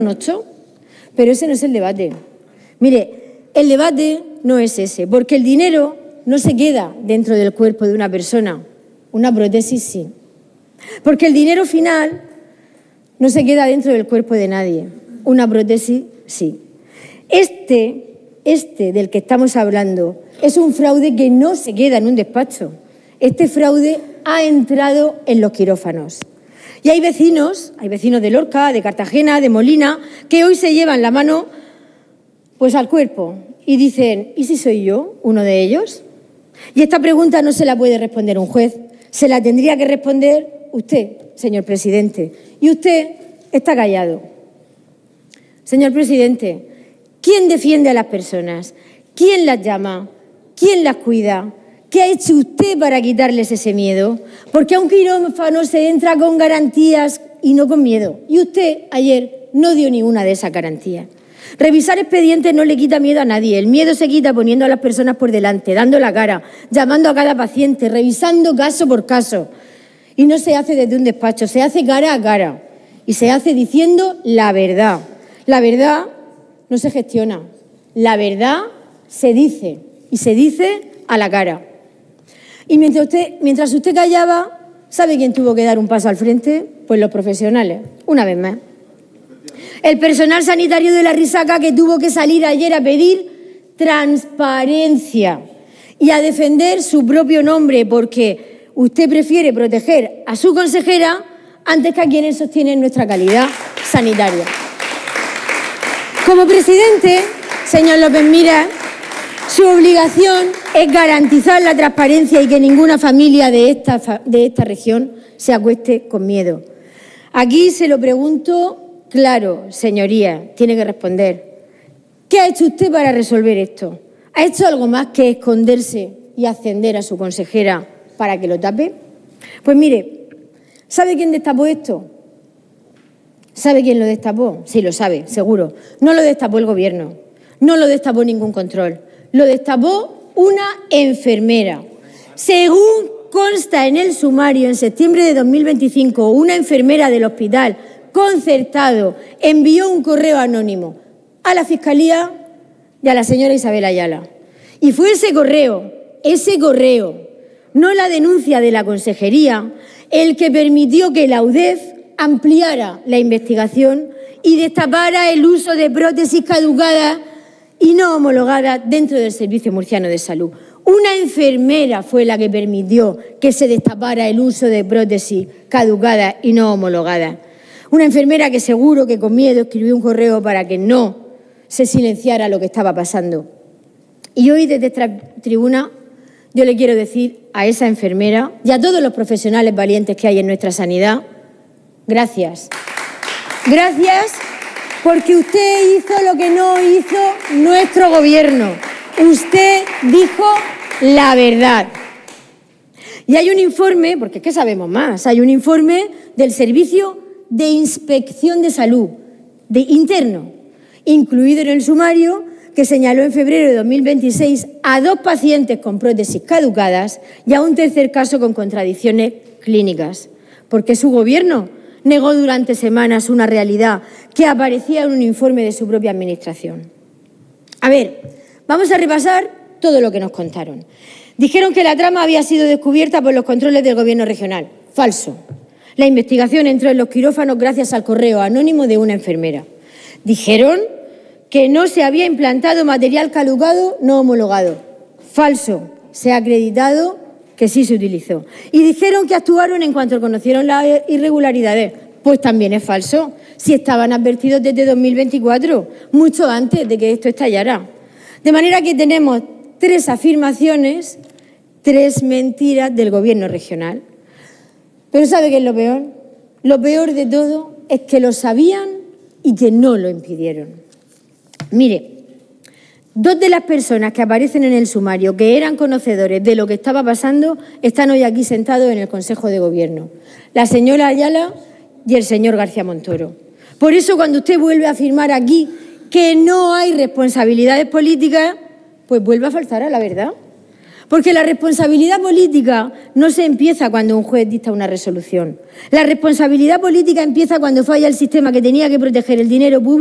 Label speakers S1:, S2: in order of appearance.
S1: 8, pero ese no es el debate. Mire, el debate no es ese, porque el dinero no se queda dentro del cuerpo de una persona, una prótesis sí. Porque el dinero final no se queda dentro del cuerpo de nadie, una prótesis sí. Este del que estamos hablando es un fraude que no se queda en un despacho. Este fraude ha entrado en los quirófanos. Y hay vecinos de Lorca, de Cartagena, de Molina, que hoy se llevan la mano pues al cuerpo y dicen, ¿y si soy yo uno de ellos? Y esta pregunta no se la puede responder un juez, se la tendría que responder usted, señor presidente. Y usted está callado. Señor presidente, ¿quién defiende a las personas? ¿Quién las llama? ¿Quién las cuida? ¿Qué ha hecho usted para quitarles ese miedo? Porque a un quirófano se entra con garantías y no con miedo. Y usted ayer no dio ninguna de esas garantías. Revisar expedientes no le quita miedo a nadie. El miedo se quita poniendo a las personas por delante, dando la cara, llamando a cada paciente, revisando caso por caso. Y no se hace desde un despacho, se hace cara a cara. Y se hace diciendo la verdad. La verdad no se gestiona. La verdad se dice. Y se dice a la cara. Y mientras usted callaba, ¿sabe quién tuvo que dar un paso al frente? Pues los profesionales, una vez más. El personal sanitario de la Risaca, que tuvo que salir ayer a pedir transparencia y a defender su propio nombre, porque usted prefiere proteger a su consejera antes que a quienes sostienen nuestra calidad sanitaria. Como presidente, señor López Miras, su obligación es garantizar la transparencia y que ninguna familia de esta región se acueste con miedo. Aquí se lo pregunto claro, señoría, tiene que responder. ¿Qué ha hecho usted para resolver esto? ¿Ha hecho algo más que esconderse y ascender a su consejera para que lo tape? Pues mire, ¿sabe quién destapó esto? ¿Sabe quién lo destapó? Sí, lo sabe, seguro. No lo destapó el Gobierno, no lo destapó ningún control. Lo destapó una enfermera. Según consta en el sumario, en septiembre de 2025, una enfermera del hospital concertado envió un correo anónimo a la Fiscalía y a la señora Isabel Ayala. Y fue ese correo, no la denuncia de la Consejería, el que permitió que la UDEF ampliara la investigación y destapara el uso de prótesis caducadas y no homologada dentro del Servicio Murciano de Salud. Una enfermera fue la que permitió que se destapara el uso de prótesis caducadas y no homologadas. Una enfermera que seguro que con miedo escribió un correo para que no se silenciara lo que estaba pasando. Y hoy desde esta tribuna yo le quiero decir a esa enfermera y a todos los profesionales valientes que hay en nuestra sanidad, gracias. Gracias. Porque usted hizo lo que no hizo nuestro Gobierno. Usted dijo la verdad. Y hay un informe, porque es que sabemos más, hay un informe del Servicio de Inspección de Salud, interno, incluido en el sumario, que señaló en febrero de 2026 a 2 pacientes con prótesis caducadas y a un tercer caso con contradicciones clínicas. Porque su Gobierno negó durante semanas una realidad que aparecía en un informe de su propia administración. A ver, vamos a repasar todo lo que nos contaron. Dijeron que la trama había sido descubierta por los controles del Gobierno regional. Falso. La investigación entró en los quirófanos gracias al correo anónimo de una enfermera. Dijeron que no se había implantado material caducado no homologado. Falso. Se ha acreditado que sí se utilizó. Y dijeron que actuaron en cuanto conocieron las irregularidades. Pues también es falso. Si estaban advertidos desde 2024, mucho antes de que esto estallara. De manera que tenemos 3 afirmaciones, 3 mentiras del Gobierno regional. Pero ¿sabe qué es lo peor? Lo peor de todo es que lo sabían y que no lo impidieron. Mire, 2 de las personas que aparecen en el sumario, que eran conocedores de lo que estaba pasando, están hoy aquí sentados en el Consejo de Gobierno. La señora Ayala y el señor García Montoro. Por eso, cuando usted vuelve a afirmar aquí que no hay responsabilidades políticas, pues vuelve a faltar a la verdad. Porque la responsabilidad política no se empieza cuando un juez dicta una resolución. La responsabilidad política empieza cuando falla el sistema que tenía que proteger el dinero público